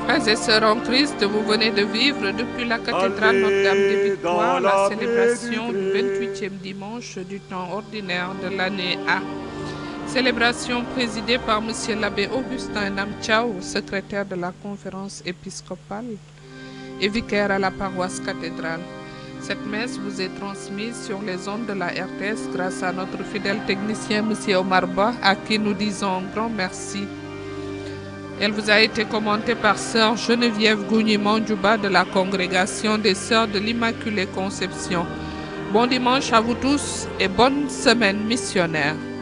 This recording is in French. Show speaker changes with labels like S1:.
S1: Frères et sœurs en Christ, vous venez de vivre depuis la cathédrale Notre-Dame des Victoires la célébration du 28e dimanche du temps ordinaire de l'année A. Célébration présidée par M. l'abbé Augustin Namchao, secrétaire de la conférence épiscopale et vicaire à la paroisse cathédrale. Cette messe vous est transmise sur les ondes de la RTS grâce à notre fidèle technicien M. Omar Ba, à qui nous disons un grand merci. Elle vous a été commentée par sœur Geneviève Gouni-Mandjouba de la congrégation des sœurs de l'Immaculée Conception. Bon dimanche à vous tous et bonne semaine missionnaire.